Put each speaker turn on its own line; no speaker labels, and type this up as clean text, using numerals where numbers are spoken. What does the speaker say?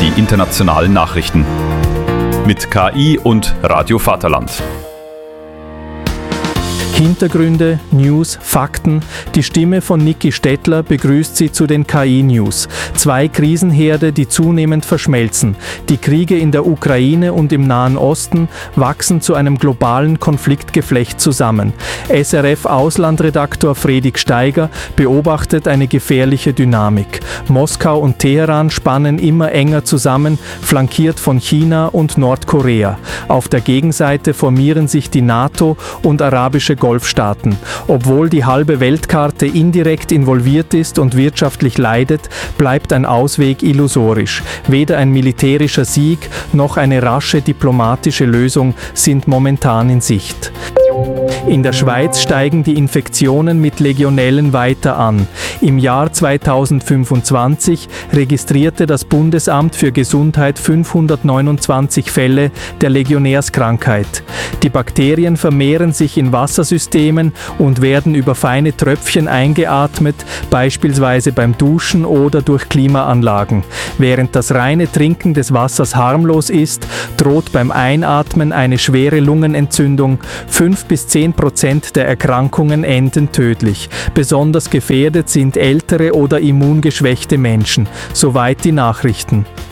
die internationalen Nachrichten. Mit KI und Radio Vaterland.
Hintergründe, News, Fakten. Die Stimme von Niki Stettler begrüßt Sie zu den KI-News. 2 Krisenherde, die zunehmend verschmelzen. Die Kriege in der Ukraine und im Nahen Osten wachsen zu einem globalen Konfliktgeflecht zusammen. SRF-Auslandredaktor Fredik Steiger beobachtet eine gefährliche Dynamik. Moskau und Teheran spannen immer enger zusammen, flankiert von China und Nordkorea. Auf der Gegenseite formieren sich die NATO und arabische Golfstaaten. Obwohl die halbe Weltkarte indirekt involviert ist und wirtschaftlich leidet, bleibt ein Ausweg illusorisch. Weder ein militärischer Sieg noch eine rasche diplomatische Lösung sind momentan in Sicht. In der Schweiz steigen die Infektionen mit Legionellen weiter an. Im Jahr 2025 registrierte das Bundesamt für Gesundheit 529 Fälle der Legionärskrankheit. Die Bakterien vermehren sich in Wassersystemen und werden über feine Tröpfchen eingeatmet, beispielsweise beim Duschen oder durch Klimaanlagen. Während das reine Trinken des Wassers harmlos ist, droht beim Einatmen eine schwere Lungenentzündung. 5-10% der Erkrankungen enden tödlich. Besonders gefährdet sind ältere oder immungeschwächte Menschen. Soweit die Nachrichten.